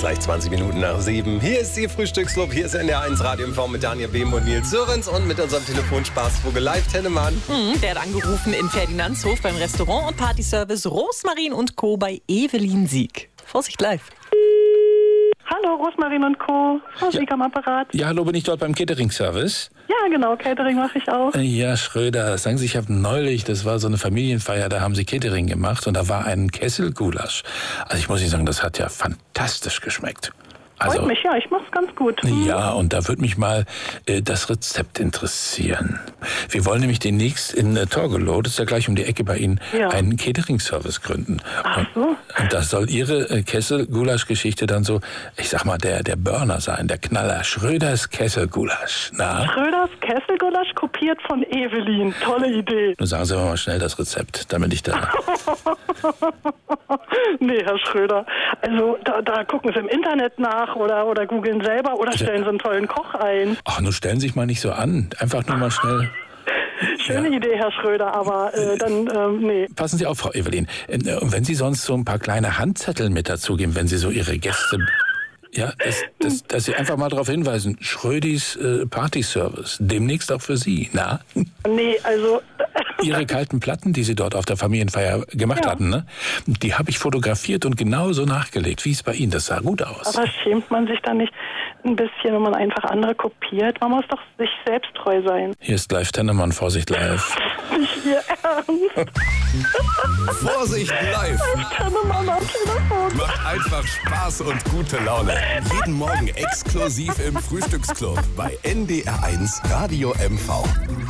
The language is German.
gleich 20 Minuten nach 7. Hier ist Ihr Frühstücksclub, hier ist NDR1 Radio MV mit Daniel Behm und Nils Sörensen und mit unserem Telefonspaßvogel Live Tennemann. Der hat angerufen in Ferdinandshof beim Restaurant und Partyservice Rosmarin und Co. bei Evelyn Sieg. Vorsicht live. Hallo, Rosmarin und Co. Sieg am Apparat. Ja, hallo, bin ich dort beim Catering-Service? Ja, genau, Catering mache ich auch. Ja, Schröder, sagen Sie, ich habe neulich, das war so eine Familienfeier, da haben Sie Catering gemacht und da war ein Kesselgulasch. Also ich muss Ihnen sagen, das hat ja fantastisch geschmeckt. Freut mich, ja, ich mach's ganz gut. Ja, und da würde mich mal das Rezept interessieren. Wir wollen nämlich demnächst in Torgelow, das ist ja gleich um die Ecke bei Ihnen, einen Catering-Service gründen. Ach so. Und das soll Ihre Kessel-Gulasch-Geschichte dann so, ich sag mal, der Burner sein, der Knaller. Schröders Kessel-Gulasch. Na? Schröders Kesselgulasch kopiert von Evelyn. Tolle Idee. Nun sagen Sie mir mal schnell das Rezept, damit ich da... Nee, Herr Schröder. Also da gucken Sie im Internet nach oder googeln selber oder stellen Sie einen tollen Koch ein. Ach, nun stellen Sie sich mal nicht so an. Einfach nur mal schnell... Schöne Idee, Herr Schröder, aber nee. Passen Sie auf, Frau Evelyn. Wenn Sie sonst so ein paar kleine Handzettel mit dazugeben, wenn Sie so Ihre Gäste... Ja, dass Sie einfach mal darauf hinweisen, Schrödis Partyservice, demnächst auch für Sie, na? Nee, also... Ihre kalten Platten, die Sie dort auf der Familienfeier gemacht hatten, ne? Die habe ich fotografiert und genauso nachgelegt, wie es bei Ihnen, das sah gut aus. Aber schämt man sich dann nicht ein bisschen, wenn man einfach andere kopiert? Man muss doch sich selbst treu sein. Hier ist Live Tennemann, Vorsicht live. Nicht Ihr Ernst. Vorsicht live! Tennemann am Telefon. Macht einfach Spaß und gute Laune. Jeden Morgen exklusiv im Frühstücksclub bei NDR1 Radio MV.